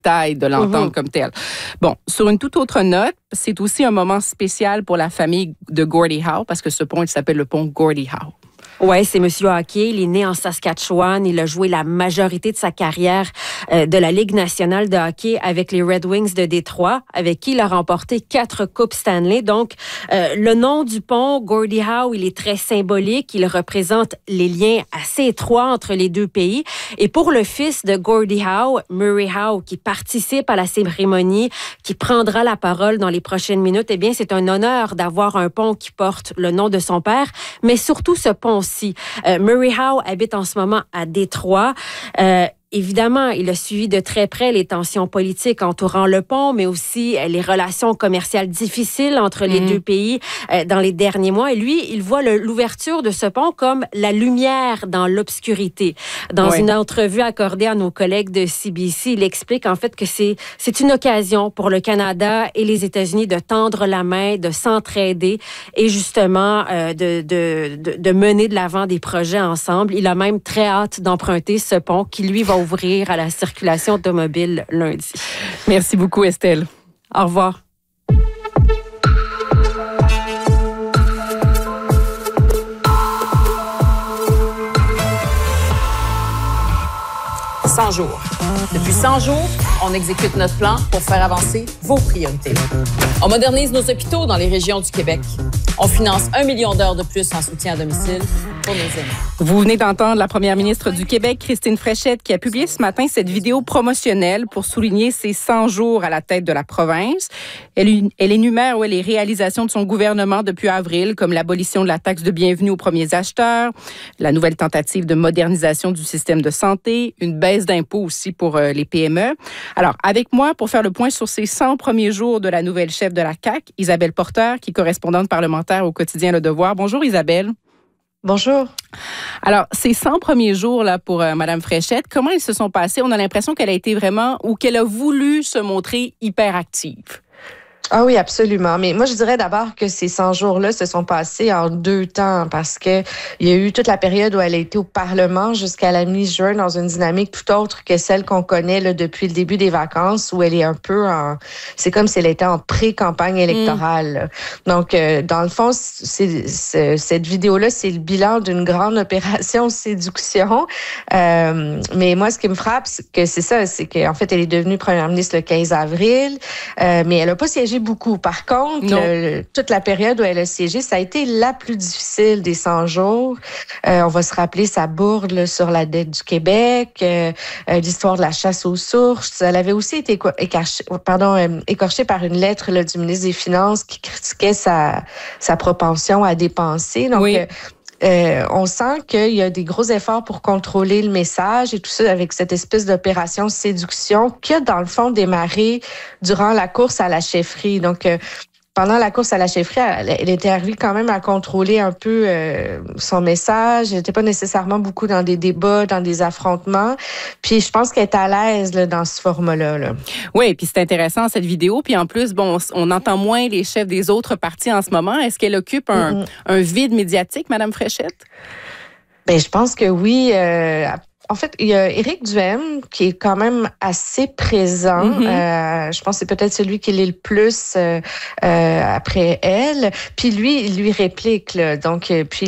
taille de l'entendre comme tel. Bon, sur une toute autre note, c'est aussi un moment spécial pour la famille de Gordie Howe, parce que ce pont, il s'appelle le pont Gordie Howe. Oui, c'est Monsieur Hockey. Il est né en Saskatchewan. Il a joué la majorité de sa carrière de la Ligue nationale de hockey avec les Red Wings de Détroit, avec qui il a remporté 4 Coupes Stanley. Donc, le nom du pont, Gordie Howe, il est très symbolique. Il représente les liens assez étroits entre les deux pays. Et pour le fils de Gordie Howe, Murray Howe, qui participe à la cérémonie, qui prendra la parole dans les prochaines minutes, eh bien, c'est un honneur d'avoir un pont qui porte le nom de son père, mais surtout ce pont. Murray Howe habite en ce moment à Détroit. Évidemment, il a suivi de très près les tensions politiques entourant le pont, mais aussi les relations commerciales difficiles entre les deux pays dans les derniers mois. Et lui, il voit l'ouverture de ce pont comme la lumière dans l'obscurité. Dans une entrevue accordée à nos collègues de CBC, il explique en fait que c'est une occasion pour le Canada et les États-Unis de tendre la main, de s'entraider et justement de mener de l'avant des projets ensemble. Il a même très hâte d'emprunter ce pont qui, lui, va ouvrir à la circulation automobile lundi. Merci beaucoup, Estelle. Au revoir. « 100 jours. Depuis 100 jours, on exécute notre plan pour faire avancer vos priorités. On modernise nos hôpitaux dans les régions du Québec. On finance 1 million d'heures de plus en soutien à domicile pour nos aînés. » Vous venez d'entendre la première ministre du Québec, Christine Fréchette, qui a publié ce matin cette vidéo promotionnelle pour souligner ses 100 jours à la tête de la province. Elle énumère les réalisations de son gouvernement depuis avril, comme l'abolition de la taxe de bienvenue aux premiers acheteurs, la nouvelle tentative de modernisation du système de santé, une baisse d'impôts aussi pour les PME. Alors, avec moi, pour faire le point sur ces 100 premiers jours de la nouvelle chef de la CAQ, Isabelle Porter, qui est correspondante parlementaire au quotidien Le Devoir. Bonjour, Isabelle. Bonjour. Alors, ces 100 premiers jours là pour Mme Fréchette, comment ils se sont passés? On a l'impression qu'elle a été vraiment, ou qu'elle a voulu se montrer hyper active. Ah oui, absolument. Mais moi, je dirais d'abord que ces 100 jours-là se sont passés en 2 temps parce que il y a eu toute la période où elle a été au Parlement jusqu'à la mi-juin dans une dynamique tout autre que celle qu'on connaît là, depuis le début des vacances où elle est un peu c'est comme si elle était en pré-campagne électorale. Donc, dans le fond, cette vidéo-là, c'est le bilan d'une grande opération séduction. Mais moi, ce qui me frappe, c'est qu'en fait, elle est devenue première ministre le 15 avril, mais elle n'a pas siégé beaucoup. Par contre, toute la période où elle a siégé, ça a été la plus difficile des 100 jours. On va se rappeler sa bourde là, sur la dette du Québec, l'histoire de la chasse aux sources. Elle avait aussi été écorchée par une lettre là, du ministre des Finances qui critiquait sa propension à dépenser. Donc, on sent qu'il y a des gros efforts pour contrôler le message et tout ça avec cette espèce d'opération séduction qui a, dans le fond, démarré durant la course à la chefferie. Donc, pendant la course à la chefferie, elle était arrivée quand même à contrôler un peu son message. Elle n'était pas nécessairement beaucoup dans des débats, dans des affrontements. Puis je pense qu'elle est à l'aise là, dans ce format-là. Là. Oui, puis c'est intéressant cette vidéo. Puis en plus, bon, on entend moins les chefs des autres partis en ce moment. Est-ce qu'elle occupe un vide médiatique, Mme Fréchette? Bien, je pense que oui. En fait, il y a Éric Duhaime qui est quand même assez présent. Je pense que c'est peut-être celui qui l'est le plus après elle. Puis lui, il lui réplique. Là. Donc, puis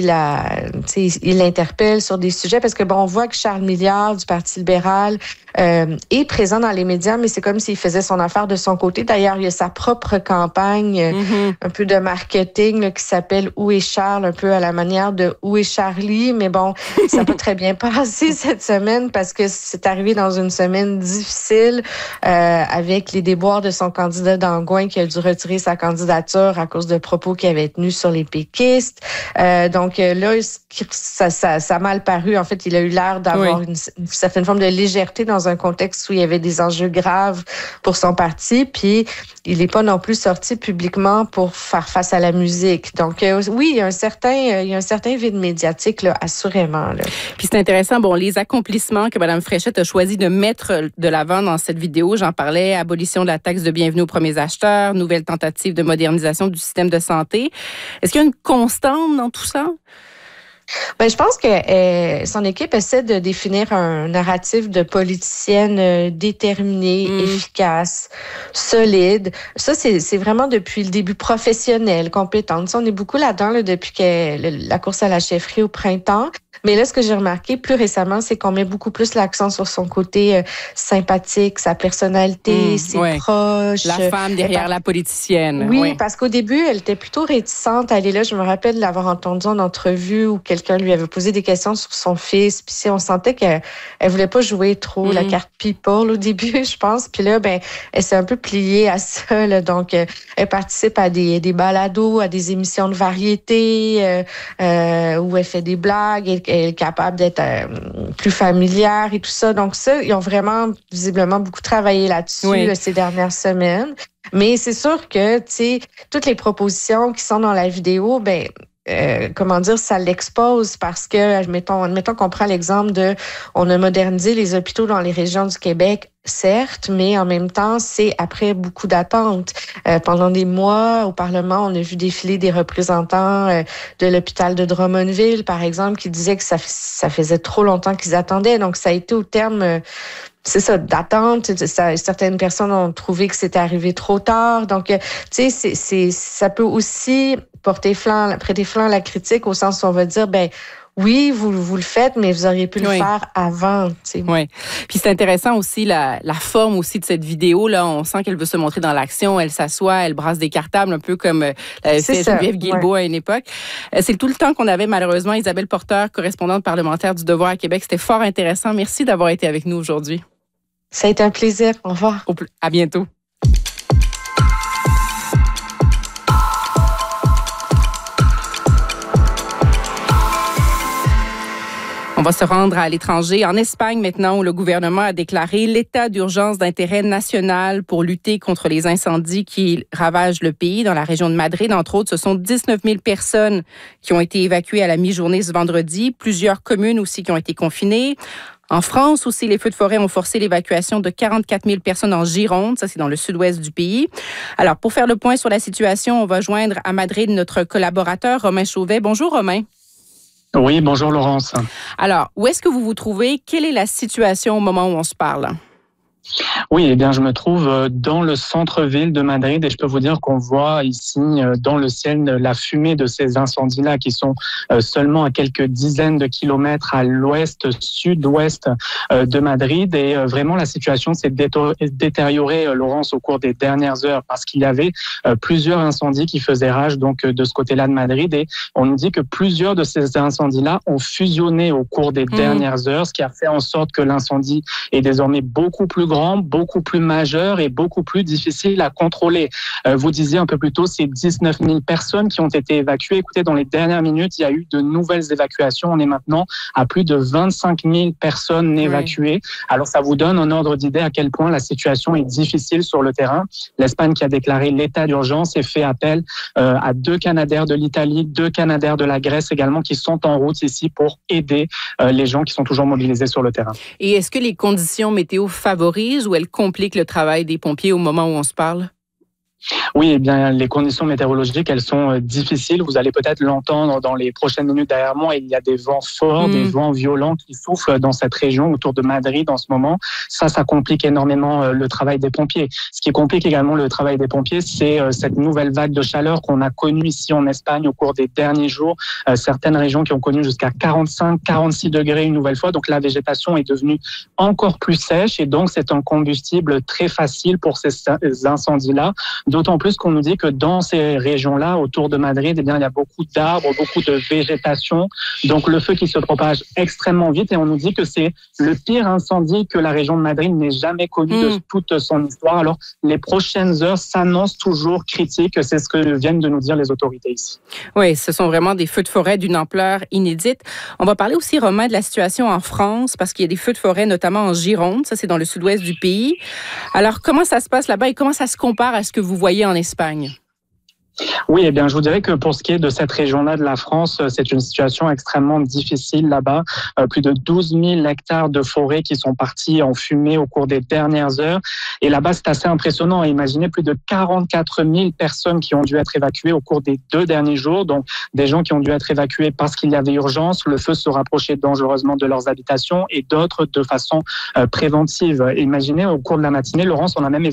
il l'interpelle sur des sujets parce que bon, on voit que Charles Milliard du Parti libéral est présent dans les médias, mais c'est comme s'il faisait son affaire de son côté. D'ailleurs, il y a sa propre campagne, un peu de marketing là, qui s'appelle Où est Charles, un peu à la manière de Où est Charlie. Mais bon, ça n'a pas très bien passé cette semaine parce que c'est arrivé dans une semaine difficile avec les déboires de son candidat d'Angouin qui a dû retirer sa candidature à cause de propos qu'il avait tenus sur les péquistes. Donc là, ça a mal paru. En fait, il a eu l'air d'avoir une certaine forme de légèreté dans un contexte où il y avait des enjeux graves pour son parti. Puis, il n'est pas non plus sorti publiquement pour faire face à la musique. Donc, oui, il y a un certain vide médiatique, là, assurément. Là. Puis c'est intéressant, bon, les accomplissements que Mme Fréchette a choisi de mettre de l'avant dans cette vidéo, j'en parlais, abolition de la taxe de bienvenue aux premiers acheteurs, nouvelle tentative de modernisation du système de santé. Est-ce qu'il y a une constante dans tout ça? Ben, je pense que son équipe essaie de définir un narratif de politicienne déterminée, efficace, solide. Ça, c'est vraiment depuis le début professionnel, compétente. Ça, on est beaucoup là-dedans depuis que la course à la chefferie au printemps. Mais là, ce que j'ai remarqué plus récemment, c'est qu'on met beaucoup plus l'accent sur son côté sympathique, sa personnalité, ses proches. La femme derrière la politicienne. Oui, parce qu'au début, elle était plutôt réticente à aller là. Je me rappelle de l'avoir entendue en entrevue où quelqu'un lui avait posé des questions sur son fils. Puis on sentait qu'elle voulait pas jouer trop la carte people au début, je pense. Puis là, elle s'est un peu pliée à ça. Là. Donc, elle participe à des balados, à des émissions de variété où elle fait des blagues. Elle est capable d'être plus familière et tout ça. Donc ça, ils ont vraiment visiblement beaucoup travaillé là-dessus ces dernières semaines. Mais c'est sûr que, tu sais, toutes les propositions qui sont dans la vidéo, ça l'expose parce que, admettons qu'on prend l'exemple on a modernisé les hôpitaux dans les régions du Québec, certes, mais en même temps, c'est après beaucoup d'attentes. Pendant des mois, au Parlement, on a vu défiler des représentants de l'hôpital de Drummondville, par exemple, qui disaient que ça faisait trop longtemps qu'ils attendaient. Donc, ça a été au terme... c'est ça, d'attente. Certaines personnes ont trouvé que c'était arrivé trop tard. Donc, tu sais, ça peut aussi prêter flanc à la critique au sens où on va dire, oui, vous le faites, mais vous auriez pu le faire avant. Oui. Puis c'est intéressant aussi la forme aussi de cette vidéo. Là, on sent qu'elle veut se montrer dans l'action. Elle s'assoit, elle brasse des cartables, un peu comme l'avait fait Geneviève Guilbeault à une époque. C'est tout le temps qu'on avait malheureusement. Isabelle Porteur, correspondante parlementaire du Devoir à Québec. C'était fort intéressant. Merci d'avoir été avec nous aujourd'hui. Ça a été un plaisir. Au revoir. À bientôt. On va se rendre à l'étranger, en Espagne maintenant, où le gouvernement a déclaré l'état d'urgence d'intérêt national pour lutter contre les incendies qui ravagent le pays. Dans la région de Madrid, entre autres, ce sont 19 000 personnes qui ont été évacuées à la mi-journée ce vendredi. Plusieurs communes aussi qui ont été confinées. En France aussi, les feux de forêt ont forcé l'évacuation de 44 000 personnes en Gironde. Ça, c'est dans le sud-ouest du pays. Alors, pour faire le point sur la situation, on va joindre à Madrid notre collaborateur Romain Chauvet. Bonjour, Romain. Oui, bonjour Laurence. Alors, où est-ce que vous vous trouvez? Quelle est la situation au moment où on se parle? Oui, eh bien, je me trouve dans le centre-ville de Madrid et je peux vous dire qu'on voit ici dans le ciel la fumée de ces incendies-là qui sont seulement à quelques dizaines de kilomètres à l'ouest, sud-ouest de Madrid. Et vraiment, la situation s'est détériorée, Laurence, au cours des dernières heures parce qu'il y avait plusieurs incendies qui faisaient rage donc de ce côté-là de Madrid. Et on nous dit que plusieurs de ces incendies-là ont fusionné au cours des dernières heures, ce qui a fait en sorte que l'incendie est désormais beaucoup plus grand, beaucoup plus majeur et beaucoup plus difficile à contrôler. Vous disiez un peu plus tôt, c'est 19 000 personnes qui ont été évacuées. Écoutez, dans les dernières minutes, il y a eu de nouvelles évacuations. On est maintenant à plus de 25 000 personnes évacuées. Alors, ça vous donne un ordre d'idée à quel point la situation est difficile sur le terrain. L'Espagne qui a déclaré l'état d'urgence et fait appel à 2 Canadair de l'Italie, 2 Canadair de la Grèce également qui sont en route ici pour aider les gens qui sont toujours mobilisés sur le terrain. Et est-ce que les conditions météo favorisent ou elles compliquent le travail des pompiers au moment où on se parle? Oui, eh bien, les conditions météorologiques, elles sont difficiles. Vous allez peut-être l'entendre dans les prochaines minutes derrière moi. Il y a des vents forts, des vents violents qui soufflent dans cette région autour de Madrid en ce moment. Ça complique énormément le travail des pompiers. Ce qui complique également le travail des pompiers, c'est cette nouvelle vague de chaleur qu'on a connue ici en Espagne au cours des derniers jours. Certaines régions qui ont connu jusqu'à 45, 46 degrés une nouvelle fois. Donc, la végétation est devenue encore plus sèche et donc c'est un combustible très facile pour ces incendies-là. D'autant plus qu'on nous dit que dans ces régions-là, autour de Madrid, eh bien, il y a beaucoup d'arbres, beaucoup de végétation. Donc, le feu qui se propage extrêmement vite. Et on nous dit que c'est le pire incendie que la région de Madrid n'ait jamais connu de toute son histoire. Alors, les prochaines heures s'annoncent toujours critiques. C'est ce que viennent de nous dire les autorités ici. Oui, ce sont vraiment des feux de forêt d'une ampleur inédite. On va parler aussi, Romain, de la situation en France, parce qu'il y a des feux de forêt, notamment en Gironde. Ça, c'est dans le sud-ouest du pays. Alors, comment ça se passe là-bas et comment ça se compare à ce que vous voyez en Espagne? Oui, eh bien, je vous dirais que pour ce qui est de cette région-là de la France, c'est une situation extrêmement difficile là-bas. Plus de 12 000 hectares de forêt qui sont partis en fumée au cours des dernières heures. Et là-bas, c'est assez impressionnant. Imaginez plus de 44 000 personnes qui ont dû être évacuées au cours des 2 derniers jours. Donc, des gens qui ont dû être évacués parce qu'il y avait urgence, le feu se rapprochait dangereusement de leurs habitations et d'autres de façon préventive. Imaginez, au cours de la matinée, Laurence, on a même